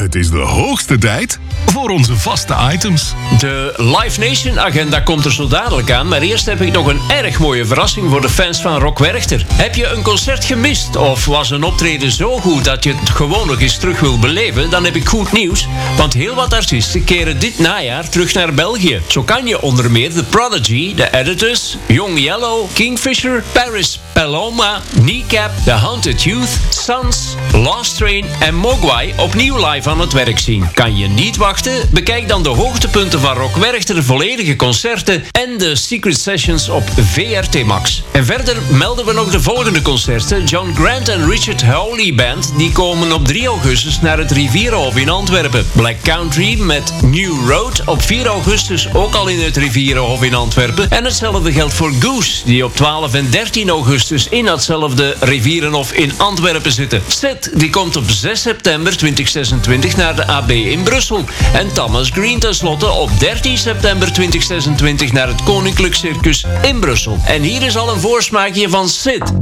Het is de hoogste tijd voor onze vaste items. De Live Nation agenda komt er zo dadelijk aan, maar eerst heb ik nog een erg mooie verrassing voor de fans van Rock Werchter. Heb je een concert gemist of was een optreden zo goed dat je het gewoon nog eens terug wil beleven? Dan heb ik goed nieuws, want heel wat artiesten keren dit najaar terug naar België. Zo kan je onder meer The Prodigy, The Editors, Young Yellow, Kingfisher, Paris Paloma, Kneecap, The Haunted Youth, Sons, Lost Train en Mogwai opnieuw live aan het werk zien. Kan je niet wachten? Bekijk dan de hoogtepunten van Rock Werchter, de volledige concerten en de Secret Sessions op VRT Max. En verder melden we nog de volgende concerten. John Grant en Richard Hawley Band die komen op 3 augustus naar het Rivierenhof in Antwerpen. Black Country met New Road op 4 augustus ook al in het Rivierenhof in Antwerpen. En hetzelfde geldt voor Goose, die op 12 en 13 augustus in datzelfde Rivierenhof in Antwerpen zitten. Sid die komt op 6 september 2026 naar de AB in Brussel. En Thomas Green tenslotte op 13 september 2026 naar het Koninklijk Circus in Brussel. En hier is al een voorsmaakje van Sid.